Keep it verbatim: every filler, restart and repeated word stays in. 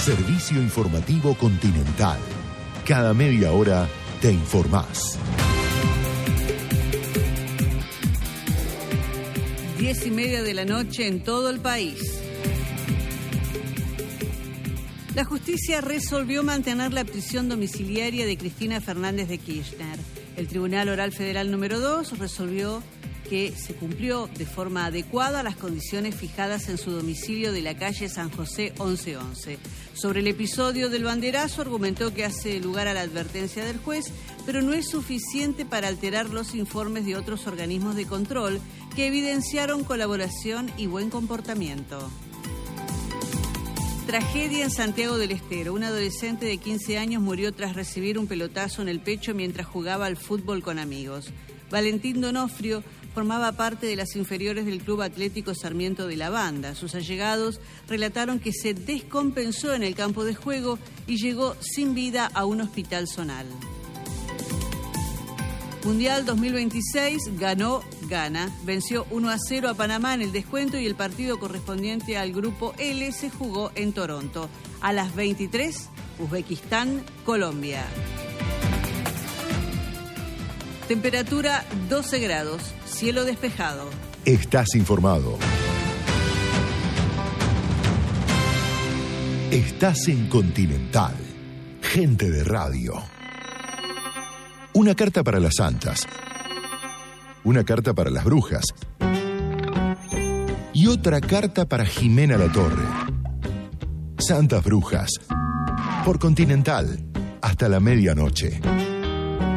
Servicio informativo Continental. Cada media hora te informás. Diez y media de la noche en todo el país. La justicia resolvió mantener la prisión domiciliaria de Cristina Fernández de Kirchner. El Tribunal Oral Federal número dos resolvió que se cumplió de forma adecuada las condiciones fijadas en su domicilio de la calle San José once once. Sobre el episodio del banderazo argumentó que hace lugar a la advertencia del juez, pero no es suficiente para alterar los informes de otros organismos de control que evidenciaron colaboración y buen comportamiento. Tragedia en Santiago del Estero. Un adolescente de quince años murió tras recibir un pelotazo en el pecho mientras jugaba al fútbol con amigos. Valentín Donofrio formaba parte de las inferiores del Club Atlético Sarmiento de la Banda. Sus allegados relataron que se descompensó en el campo de juego y llegó sin vida a un hospital zonal. Mundial dos mil veintiséis, ganó Ghana. Venció uno a cero a Panamá en el descuento y el partido correspondiente al Grupo L se jugó en Toronto. A las veintitrés, Uzbekistán, Colombia. Temperatura doce grados, cielo despejado. Estás informado. Estás en Continental. Gente de radio. Una carta para las santas. Una carta para las brujas. Y otra carta para Jimena Latorre. Santas Brujas. Por Continental. Hasta la medianoche.